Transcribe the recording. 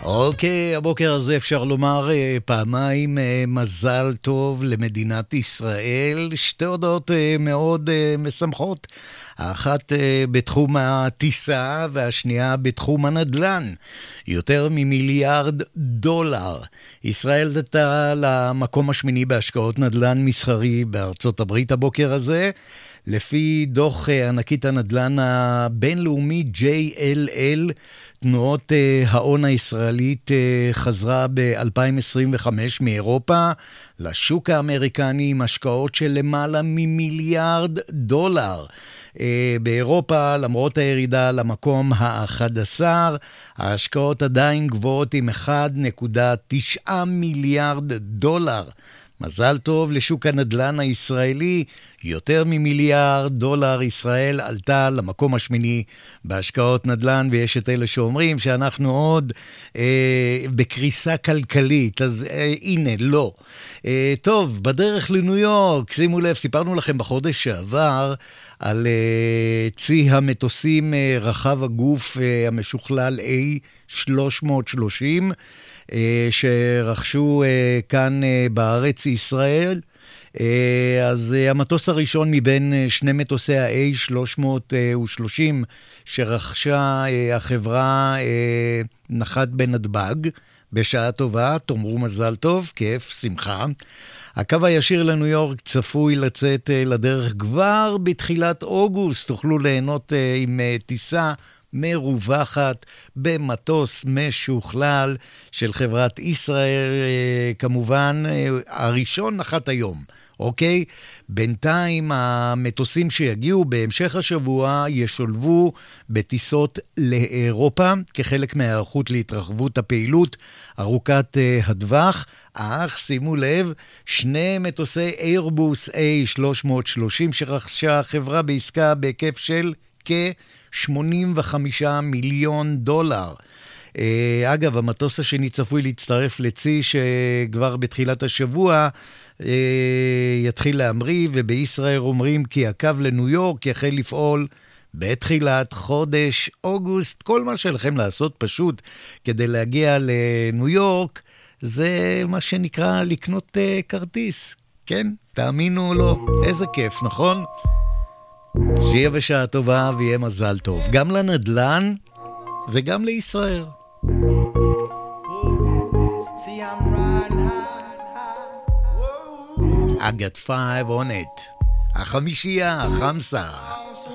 אוקיי, הבוקר הזה אפשר לומר פעמיים מזל טוב למדינת ישראל. שתי הודעות מאוד משמחות. האחת בתחום הטיסה והשנייה בתחום הנדל"ן. יותר ממיליארד דולר. ישראל זתה למקום השמיני בהשקעות נדל"ן מסחרי בארצות הברית הבוקר הזה. לפי דוח ענקית הנדל"ן הבינלאומי JLL, תנועות ההון הישראלית חזרה ב-2025 מאירופה לשוק האמריקני עם השקעות של למעלה ממיליארד דולר. באירופה, למרות הירידה למקום ה-11, ההשקעות עדיין גבוהות עם 1.9 מיליארד דולר. מזל טוב לשוק הנדל"ן הישראלי, יותר ממיליארד דולר. ישראל עלתה למקום השמיני בהשקעות נדל"ן, ויש את אלה שאומרים שאנחנו עוד בקריסה כלכלית, אז הנה, לא. טוב, בדרך לניו יורק, שימו לב, סיפרנו לכם בחודש שעבר על צי המטוסים רחב הגוף המשוכלל A330, שרכשו כאן בארץ ישראל. אז המטוס הראשון מבין שני מטוסי ה-A330 שרכשה החברה נחת בנתב"ג בשעה טובה. תאמרו מזל טוב, כיף, שמחה. הקו הישיר לניו יורק צפוי לצאת לדרך כבר בתחילת אוגוסט. תוכלו ליהנות עם טיסה מרווחת במטוס משוכלל של חברת ישראל, כמובן הראשון נחת היום. אוקיי? בינתיים המטוסים שיגיעו בהמשך השבוע ישולבו בטיסות לאירופה כחלק מההיערכות להתרחבות הפעילות ארוכת הטווח. אך שימו לב, שני מטוסי איירבוס A330 שרכשה חברה בעסקה בהיקף של כ-85 מיליון דולר. אגב, המטוס השני צפוי להצטרף לצי שכבר בתחילת השבוע יתחיל להמריא, ובישראל אומרים כי הקו לניו יורק יחל לפעול בתחילת חודש אוגוסט. כל מה שלכם לעשות פשוט כדי להגיע לניו יורק זה מה שנקרא לקנות כרטיס. כן? תאמינו או לא, איזה כיף, נכון? שיהיה בשעה טובה ויהיה מזל טוב, גם לנדל"ן וגם לישראל. I got 5 on it. החמישייה, החמסה.